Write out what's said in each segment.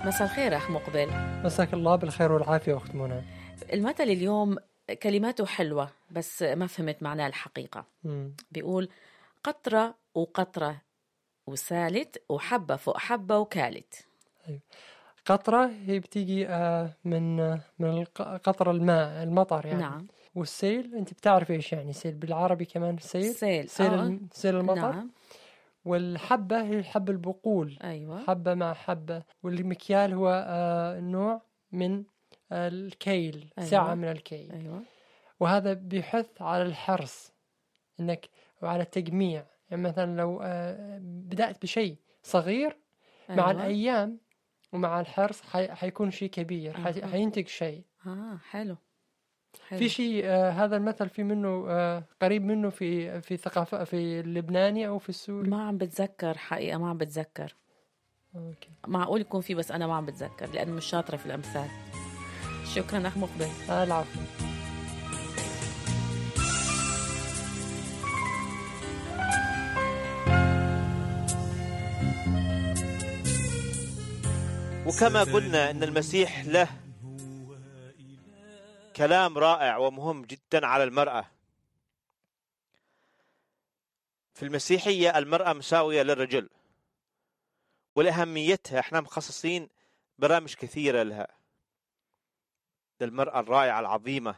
مساء الخير أخ مقبل. مساك الله بالخير والعافية أخت منى. المثل اليوم كلماته حلوة بس ما فهمت معناه الحقيقة. بيقول قطرة وقطرة وسالت وحبة فوق حبة وكالت. أيوة. قطرة هي بتيجي من قطر الماء المطر يعني. نعم. والسيل أنت بتعرف إيش يعني سيل بالعربي كمان؟ سيل سيل المطر. نعم. والحبة هي حب البقول. أيوة. حبة مع حبة. والمكيال هو نوع من الكيل. أيوة. ساعة من الكيل. أيوة. وهذا بيحث على الحرص إنك وعلى التجميع. يعني مثلا لو بدأت بشيء صغير أيوة. مع الأيام ومع الحرص حيكون شيء كبير. حينتج شيء. حلو. في شيء هذا المثل في منه قريب منه في ثقافة في اللبناني أو في السوري. ما عم بتذكر حقيقة، ما عم بتذكر. أوكي. معقول يكون في بس أنا ما عم بتذكر لأنه مش شاطرة في الأمثال. شكرا أخ مقبل. العفو. وكما قلنا أن المسيح له كلام رائع ومهم جدا على المرأة. في المسيحية المرأة مساوية للرجل، ولأهميتها احنا مخصصين برامج كثيرة لها، للمرأة الرائعة العظيمة.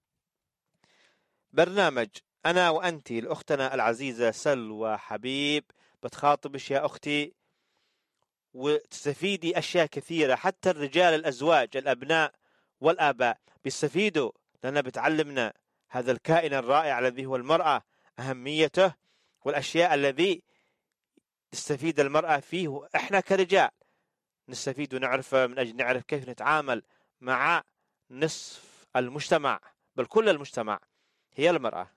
برنامج أنا وأنتي لأختنا العزيزة سلوى حبيب بتخاطبش يا أختي وتستفيدي أشياء كثيرة. حتى الرجال الأزواج الأبناء والآباء بيستفيدوا، لأنها بتعلمنا هذا الكائن الرائع الذي هو المرأة، أهميته والأشياء الذي تستفيد المرأة فيه. وإحنا كرجال نستفيد ونعرف من أجل نعرف كيف نتعامل مع نصف المجتمع، بل كل المجتمع هي المرأة.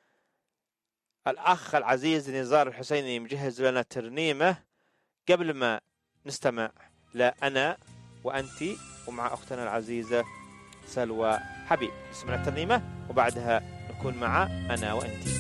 الأخ العزيز نزار الحسيني مجهز لنا ترنيمة قبل ما نستمع لأنا وأنتي ومع أختنا العزيزة سلوى حبيب. نسمع الترنيمة وبعدها نكون مع أنا وأنتي.